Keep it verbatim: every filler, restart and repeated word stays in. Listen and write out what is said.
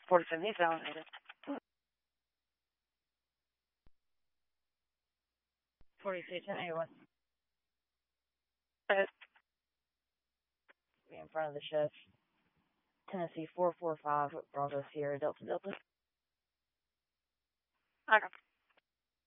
forty-seven, he's validated. forty-two, ten eighty-one. Okay. Be in front of the chef. Tennessee four four five, Bravo Sierra Delta Delta. Okay.